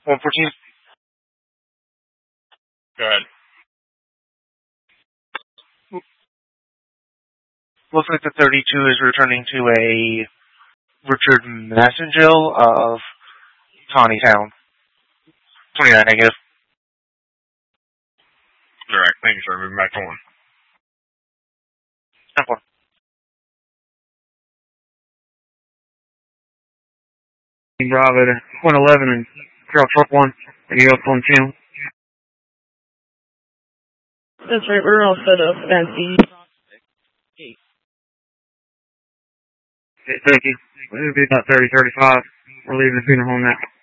114. Go ahead. Looks like the 32 is returning to a Richard Massengill of Tawny Town. 29 negative. Alright, thank you, sir. Moving back to 1. Step 1. Bravo to 111 and Trail Truck 1. Are you up on channel? That's right, we're all set up at the gate. Okay, thank you. It'll be about 30, 35. We're leaving the funeral home now.